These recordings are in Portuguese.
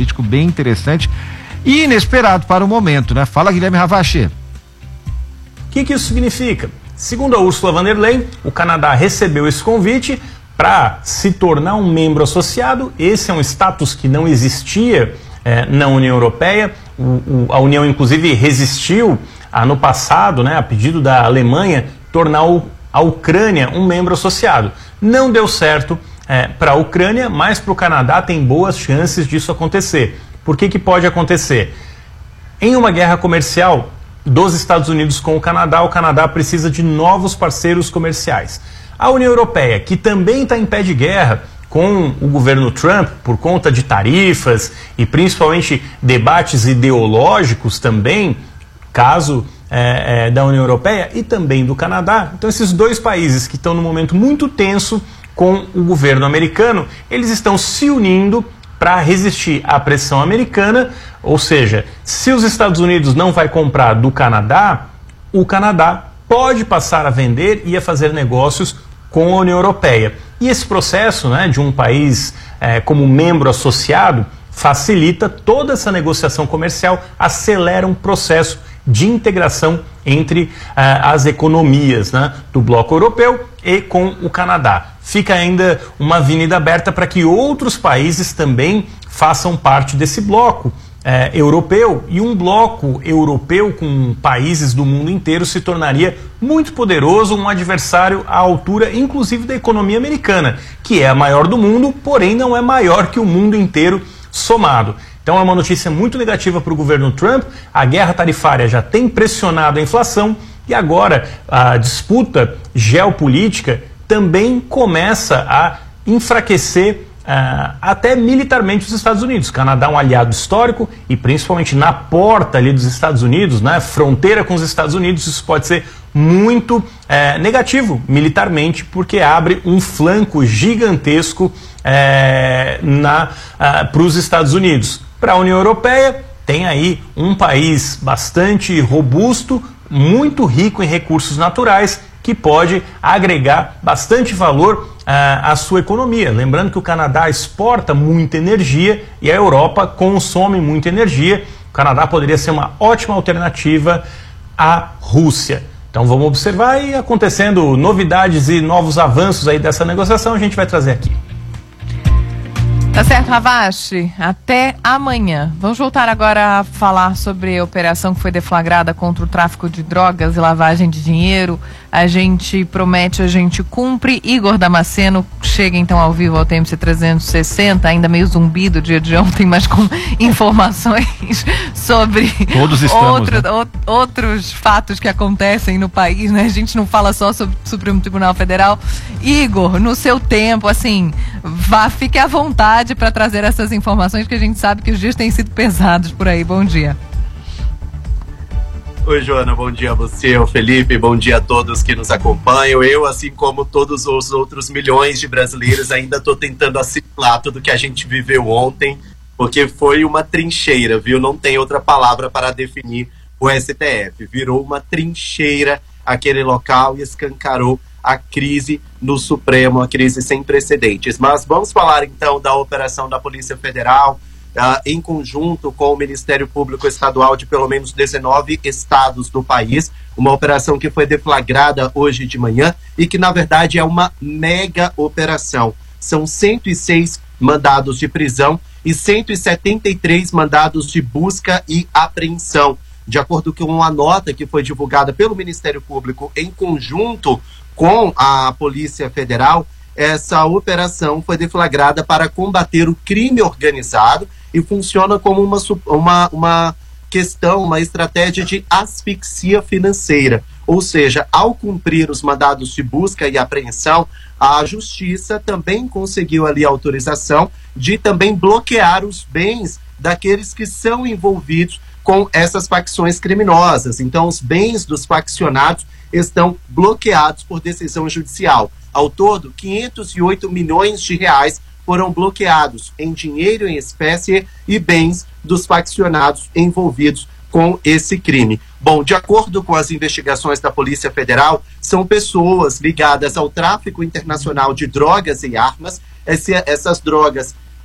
político bem interessante e inesperado para o momento, né? Fala, Guilherme Ravache. O que isso significa? Segundo a Ursula von der Leyen, o Canadá recebeu esse convite para se tornar um membro associado. Esse é um status que não existia na União Europeia. A União, inclusive, resistiu no passado, né, a pedido da Alemanha, tornar a Ucrânia um membro associado. Não deu certo para a Ucrânia, mas para o Canadá tem boas chances disso acontecer. Por que pode acontecer? Em uma guerra comercial dos Estados Unidos com o Canadá precisa de novos parceiros comerciais. A União Europeia, que também está em pé de guerra com o governo Trump por conta de tarifas e principalmente debates ideológicos também, caso da União Europeia e também do Canadá. Então esses dois países que estão num momento muito tenso com o governo americano, eles estão se unindo para resistir à pressão americana, ou seja, se os Estados Unidos não vai comprar do Canadá, o Canadá pode passar a vender e a fazer negócios com a União Europeia. E esse processo, né, de um país como membro associado facilita toda essa negociação comercial, acelera um processo de integração entre as economias, né, do bloco europeu e com o Canadá. Fica ainda uma avenida aberta para que outros países também façam parte desse bloco europeu, e um bloco europeu com países do mundo inteiro se tornaria muito poderoso, um adversário à altura inclusive da economia americana, que é a maior do mundo, porém não é maior que o mundo inteiro somado. Então é uma notícia muito negativa para o governo Trump. A guerra tarifária já tem pressionado a inflação e agora a disputa geopolítica também começa a enfraquecer até militarmente os Estados Unidos. O Canadá é um aliado histórico e principalmente na porta ali dos Estados Unidos, né, fronteira com os Estados Unidos, isso pode ser muito negativo militarmente, porque abre um flanco gigantesco para os Estados Unidos. Para a União Europeia, tem aí um país bastante robusto, muito rico em recursos naturais, que pode agregar bastante valor à sua economia. Lembrando que o Canadá exporta muita energia e a Europa consome muita energia. O Canadá poderia ser uma ótima alternativa à Rússia. Então vamos observar, e acontecendo novidades e novos avanços aí dessa negociação, a gente vai trazer aqui. Tá certo, Ravache. Até amanhã. Vamos voltar agora a falar sobre a operação que foi deflagrada contra o tráfico de drogas e lavagem de dinheiro. A gente promete, a gente cumpre. Igor Damasceno chega então ao vivo ao TMC 360, ainda meio zumbi do dia de ontem, mas com informações sobre outros fatos que acontecem no país, né? A gente não fala só sobre o Supremo Tribunal Federal. Igor, no seu tempo, assim, fique à vontade para trazer essas informações, que a gente sabe que os dias têm sido pesados por aí. Bom dia. Oi, Joana, bom dia a você, ao Felipe, bom dia a todos que nos acompanham. Eu, assim como todos os outros milhões de brasileiros, ainda estou tentando assimilar tudo que a gente viveu ontem, porque foi uma trincheira, viu? Não tem outra palavra para definir o STF. Virou uma trincheira aquele local e escancarou a crise no Supremo, a crise sem precedentes. Mas vamos falar então da operação da Polícia Federal, em conjunto com o Ministério Público Estadual de pelo menos 19 estados do país, uma operação que foi deflagrada hoje de manhã e que na verdade é uma mega operação. São 106 mandados de prisão e 173 mandados de busca e apreensão. De acordo com uma nota que foi divulgada pelo Ministério Público em conjunto com a Polícia Federal, essa operação foi deflagrada para combater o crime organizado e funciona como uma questão, uma estratégia de asfixia financeira. Ou seja, ao cumprir os mandados de busca e apreensão, a Justiça também conseguiu ali a autorização de também bloquear os bens daqueles que são envolvidos com essas facções criminosas. Então, os bens dos faccionados estão bloqueados por decisão judicial. Ao todo, 508 milhões de reais foram bloqueados em dinheiro em espécie e bens dos faccionados envolvidos com esse crime. Bom, de acordo com as investigações da Polícia Federal, são pessoas ligadas ao tráfico internacional de drogas e armas. Essas drogas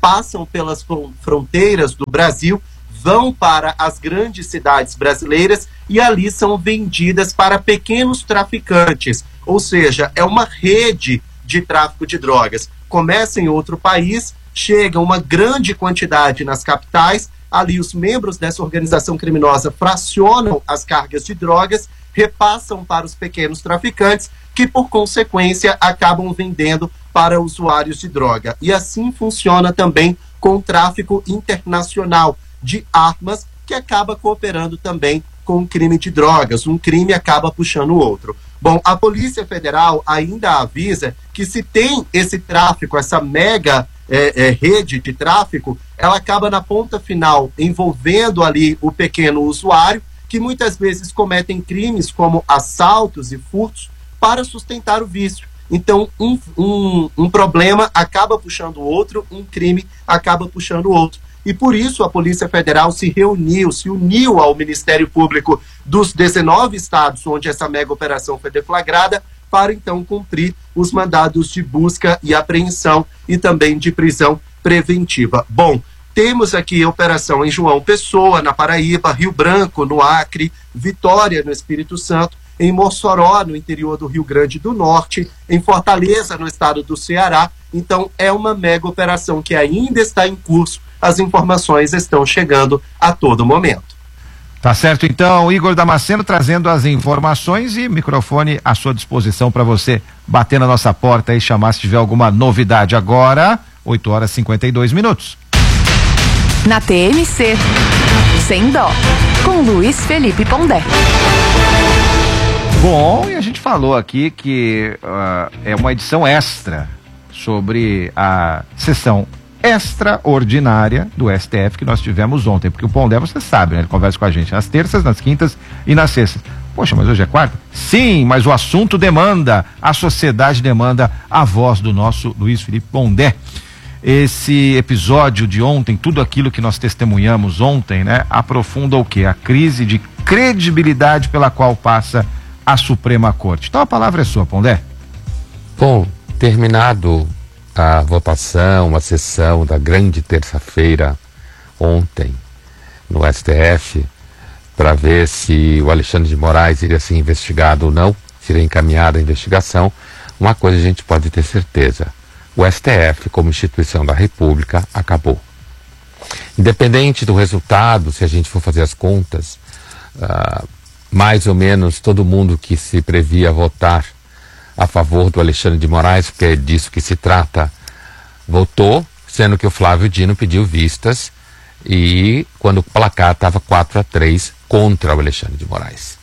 passam pelas fronteiras do Brasil, vão para as grandes cidades brasileiras e ali são vendidas para pequenos traficantes, ou seja, é uma rede de tráfico de drogas. Começa em outro país, chega uma grande quantidade nas capitais, ali os membros dessa organização criminosa fracionam as cargas de drogas, repassam para os pequenos traficantes, que por consequência acabam vendendo para usuários de droga. E assim funciona também com o tráfico internacional de armas, que acaba cooperando também com o crime de drogas. Um crime acaba puxando o outro. Bom, a Polícia Federal ainda avisa que se tem esse tráfico, essa mega rede de tráfico, ela acaba na ponta final envolvendo ali o pequeno usuário, que muitas vezes cometem crimes como assaltos e furtos para sustentar o vício. Então, um problema acaba puxando o outro, um crime acaba puxando o outro. E por isso a Polícia Federal se uniu ao Ministério Público dos 19 estados onde essa mega operação foi deflagrada, para então cumprir os mandados de busca e apreensão e também de prisão preventiva. Bom, temos aqui a operação em João Pessoa, na Paraíba, Rio Branco, no Acre, Vitória, no Espírito Santo, em Mossoró, no interior do Rio Grande do Norte, em Fortaleza, no estado do Ceará. Então, é uma mega operação que ainda está em curso. As informações estão chegando a todo momento. Tá certo, então, Igor Damasceno trazendo as informações e microfone à sua disposição para você bater na nossa porta e chamar se tiver alguma novidade. Agora, 8h52. Na TMC, Sem Dó, com Luiz Felipe Pondé. Bom, e a gente falou aqui que é uma edição extra sobre a sessão extraordinária do STF que nós tivemos ontem, porque o Pondé, você sabe, né? Ele conversa com a gente nas terças, nas quintas e nas sextas. Poxa, mas hoje é quarta? Sim, mas o assunto demanda, a sociedade demanda a voz do nosso Luiz Felipe Pondé. Esse episódio de ontem, tudo aquilo que nós testemunhamos ontem, né, aprofunda o quê? A crise de credibilidade pela qual passa a Suprema Corte. Então a palavra é sua, Pondé. Bom, terminado a votação, a sessão da grande terça-feira ontem no STF, para ver se o Alexandre de Moraes iria ser investigado ou não, se iria encaminhada a investigação, uma coisa a gente pode ter certeza: o STF, como instituição da República, acabou. Independente do resultado, se a gente for fazer as contas, mais ou menos todo mundo que se previa votar a favor do Alexandre de Moraes, porque é disso que se trata, votou, sendo que o Flávio Dino pediu vistas, e quando o placar estava 4-3 contra o Alexandre de Moraes.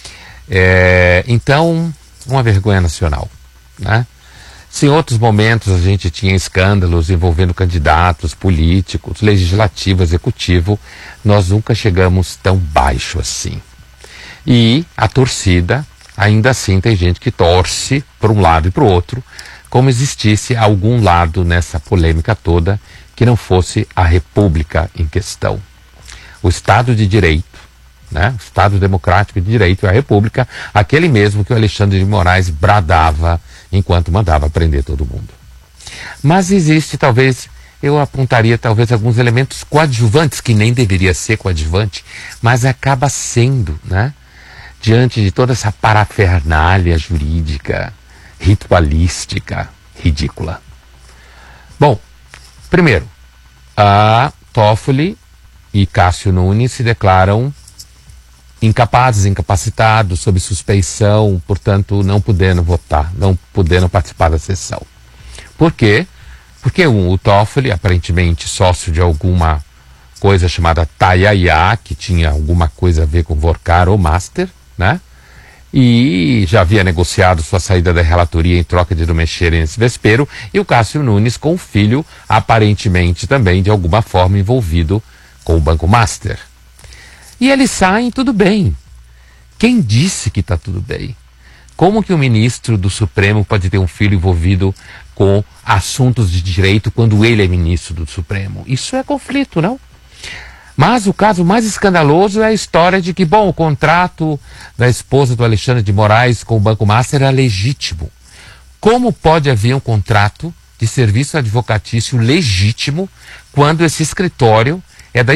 Então, uma vergonha nacional, né? Se em outros momentos a gente tinha escândalos envolvendo candidatos, políticos, legislativo, executivo, nós nunca chegamos tão baixo assim. E a torcida, ainda assim, tem gente que torce para um lado e para o outro, como existisse algum lado nessa polêmica toda que não fosse a República em questão. O Estado de Direito, né? O Estado Democrático de Direito é a República, aquele mesmo que o Alexandre de Moraes bradava enquanto mandava prender todo mundo. Mas existe, talvez, eu apontaria talvez alguns elementos coadjuvantes, que nem deveria ser coadjuvante, mas acaba sendo, né? Diante de toda essa parafernália jurídica, ritualística, ridícula. Bom, primeiro, a Toffoli e Cássio Nunes se declaram incapazes, incapacitados, sob suspeição, portanto, não podendo votar, não podendo participar da sessão. Por quê? Porque o Toffoli, aparentemente sócio de alguma coisa chamada Tayaya, que tinha alguma coisa a ver com Vorcar ou Master, né? E já havia negociado sua saída da relatoria em troca de não mexerem nesse vespeiro, e o Cássio Nunes com o filho, aparentemente também de alguma forma envolvido com o Banco Master. E eles saem tudo bem. Quem disse que está tudo bem? Como que o ministro do Supremo pode ter um filho envolvido com assuntos de direito quando ele é ministro do Supremo? Isso é conflito, não? Mas o caso mais escandaloso é a história de que, bom, o contrato da esposa do Alexandre de Moraes com o Banco Master era legítimo. Como pode haver um contrato de serviço advocatício legítimo quando esse escritório